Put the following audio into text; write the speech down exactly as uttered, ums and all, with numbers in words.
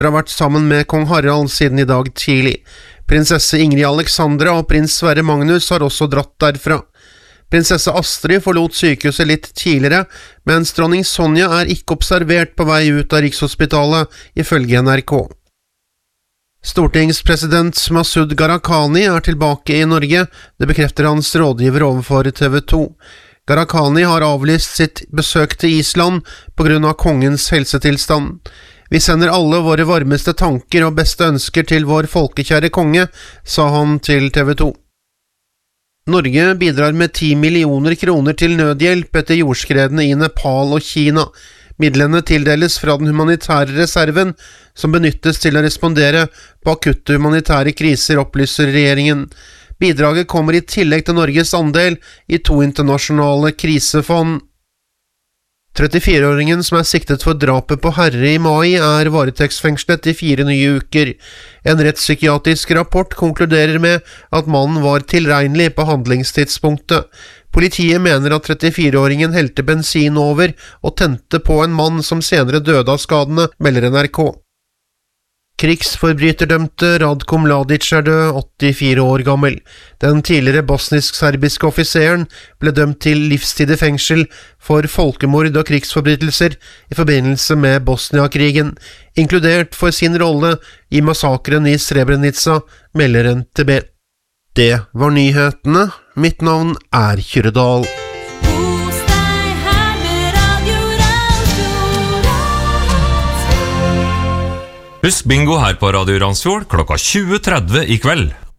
har vært sammen med kong Harald siden i dag tidlig. Prinsesse Ingrid Alexandra og prins Sverre Magnus har også dratt derfra. Prinsesse Astrid forlot sykehuset litt tidligere, mens dronning Sonja er ikke observert på vei ut av Rikshospitalet, ifølge N R K. Stortingspresident Masud Gharahkhani er tilbake i Norge, det bekrefter hans rådgiver overfor T V to. Gharahkhani har avlyst sitt besøk til Island på grunn av kongens helsetilstand. Vi sender alle våre varmeste tanker og beste ønsker til vår folkekjære konge, sa han til T V to. Norge bidrar med ti millioner kroner til nødhjelp etter jordskredene i Nepal og Kina. Midlene tildeles fra den humanitære reserven, som benyttes til å respondere på akutte humanitære kriser, opplyser regjeringen. Bidraget kommer i tillegg til Norges andel i to internasjonale krisefond. trettifire-åringen som er siktet for drapet på Herre i mai er varetektsfengslet i fire nye uker. En rettspsykiatrisk rapport konkluderer med at mannen var tilregnelig på handlingstidspunktet. Politiet mener at trettifire-åringen helte bensin over og tente på en mann som senere døde av skadene, melder N R K. Krigsforbryterdømte Radko Mladic er død, åttifire år gammel. Den tidligere bosnisk-serbiske offiseren ble dømt til livstid i fengsel for folkemord og krigsforbrytelser i forbindelse med Bosnia-krigen, inkludert for sin rolle i massakren i Srebrenica, melder N T B. Det var nyhetene. Mitt navn er Kyrre Dahl. Husk bingo her på Radio Randsfjord klokka tjue tretti i kveld.